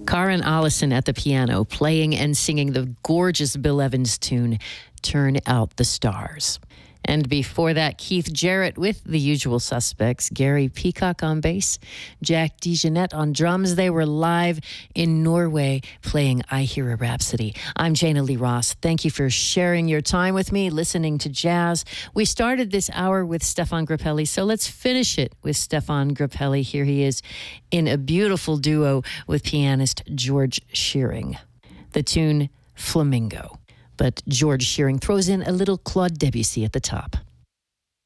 Karen Allison at the piano, playing and singing the gorgeous Bill Evans tune, Turn Out the Stars. And before that, Keith Jarrett with the usual suspects, Gary Peacock on bass, Jack DeJohnette on drums. They were live in Norway playing I Hear a Rhapsody. I'm Jana Lee Ross. Thank you for sharing your time with me, listening to jazz. We started this hour with Stefan Grappelli, so let's finish it with Stefan Grappelli. Here he is in a beautiful duo with pianist George Shearing. The tune, Flamingo. But George Shearing throws in a little Claude Debussy at the top.